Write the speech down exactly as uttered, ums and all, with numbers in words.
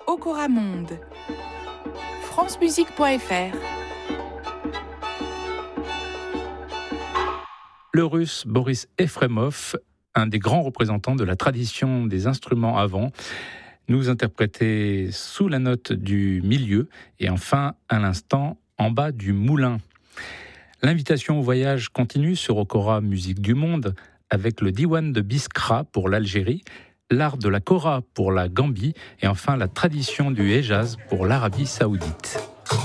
Okora Monde. france musique point f r. Le Russe Boris Efremov, un des grands représentants de la tradition des instruments à vent, nous interprétait sous la note du milieu et enfin, à l'instant, en bas du moulin. L'invitation au voyage continue sur Okora Musique du Monde avec le Diwan de Biskra pour l'Algérie, l'art de la kora pour la Gambie et enfin la tradition du Hejaz pour l'Arabie Saoudite.